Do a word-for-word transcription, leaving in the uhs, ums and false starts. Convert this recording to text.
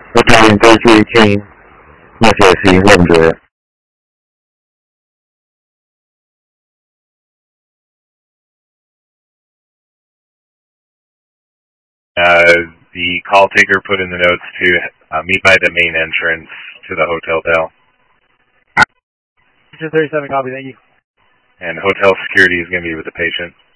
Battalion thirty-three eighteen, North S C, eleven Dread. Uh, the call taker put in the notes to uh, meet by the main entrance to the hotel bell. thirty-seven, copy, thank you. And hotel security is going to be with the patient.